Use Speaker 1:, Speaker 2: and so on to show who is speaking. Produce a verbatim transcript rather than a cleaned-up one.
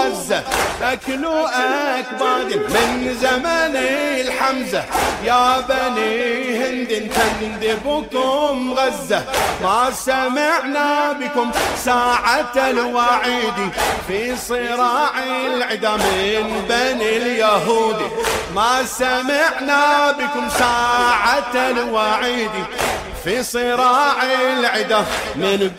Speaker 1: غزة أكلوا أكباد من زمن الحمزة. يا بني هند تندبكم غزة ما سمعنا بكم ساعة الوعيد في صراع العدا من بني اليهود. ما سمعنا بكم ساعة الوعيد في صراع العدا من